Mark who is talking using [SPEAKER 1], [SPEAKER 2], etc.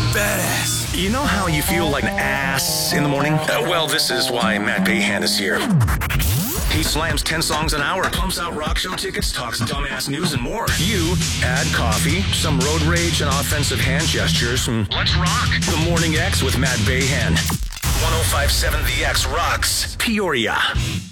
[SPEAKER 1] badass.
[SPEAKER 2] You know how you feel like an ass in the morning? Well, this is why Matt Bayhan is here. He slams 10 songs an hour, pumps out rock show tickets, talks dumbass news, and more. You add coffee, some road rage, and offensive hand gestures, and let's rock. The Morning X with Matt Bayhan. 105.7 The X rocks Peoria.